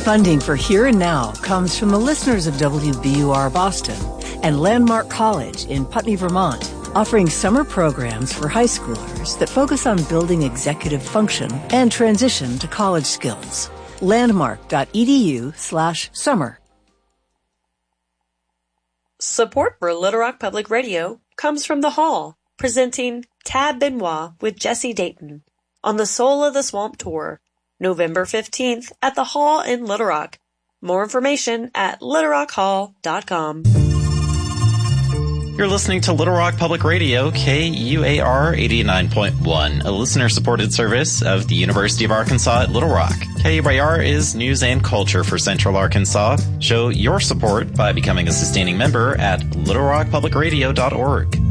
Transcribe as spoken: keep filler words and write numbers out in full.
Funding for Here and Now comes from the listeners of W B U R Boston and Landmark College in Putney, Vermont, offering summer programs for high schoolers that focus on building executive function and transition to college skills. Landmark.edu slash summer. Support for Little Rock Public Radio comes from The Hall, presenting Tab Benoit with Jesse Dayton on the Soul of the Swamp Tour, November fifteenth at the Hall in Little Rock. More information at little rock hall dot com. You're listening to Little Rock Public Radio, K U A R eighty-nine point one, a listener-supported service of the University of Arkansas at Little Rock. K U A R is news and culture for Central Arkansas. Show your support by becoming a sustaining member at little rock public radio dot org.